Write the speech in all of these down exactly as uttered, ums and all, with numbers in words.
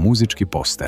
muzički poster.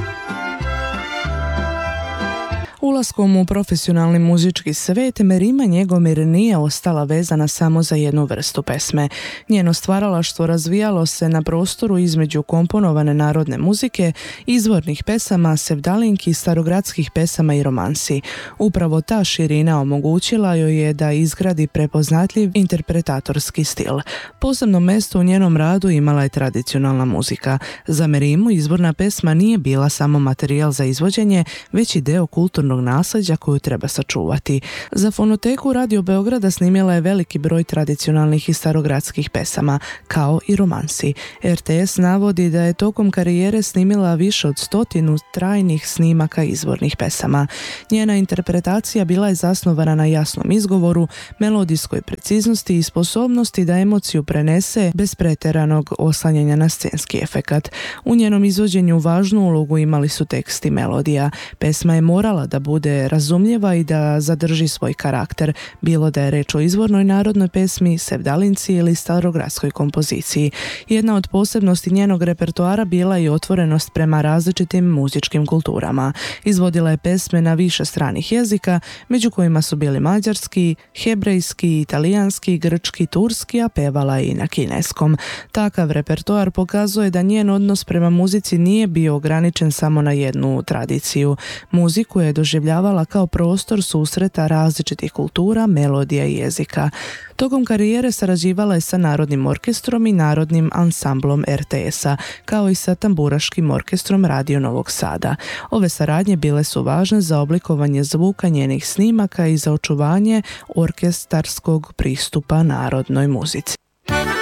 Ulaskom u profesionalni muzički svet, Merima Njegomir nije ostala vezana samo za jednu vrstu pesme. Njeno stvaralaštvo razvijalo se na prostoru između komponovane narodne muzike, izvornih pesama, sevdalinki, starogradskih pesama i romansi. Upravo ta širina omogućila joj je da izgradi prepoznatljiv interpretatorski stil. Posebno mjesto u njenom radu imala je tradicionalna muzika. Za Merimu izvorna pesma nije bila samo materijal za izvođenje, već i deo kulturnog nasljeđa koju treba sačuvati. Za fonoteku Radio Beograda snimila je veliki broj tradicionalnih i starogradskih pesama, kao i romansi. er te es navodi da je tokom karijere snimila više od stotinu trajnih snimaka izvornih pesama. Njena interpretacija bila je zasnovana na jasnom izgovoru, melodijskoj preciznosti i sposobnosti da emociju prenese bez pretjeranog oslanjanja na scenski efekat. U njenom izvođenju važnu ulogu imali su tekst i melodija. Pesma je morala da bude razumljiva i da zadrži svoj karakter, bilo da je reč o izvornoj narodnoj pesmi, sevdalinci ili starogradskoj kompoziciji. Jedna od posebnosti njenog repertoara bila je otvorenost prema različitim muzičkim kulturama. Izvodila je pesme na više stranih jezika, među kojima su bili mađarski, hebrejski, italijanski, grčki, turski, a pevala i na kineskom. Takav repertoar pokazuje da njen odnos prema muzici nije bio ograničen samo na jednu tradiciju. Muziku je doživljavala kao prostor susreta različitih kultura, melodija i jezika. Tokom karijere sarađivala je sa Narodnim orkestrom i Narodnim ansamblom er te es-a, kao i sa Tamburaškim orkestrom Radio Novog Sada. Ove saradnje bile su važne za oblikovanje zvuka njenih snimaka i za očuvanje orkestarskog pristupa narodnoj muzici.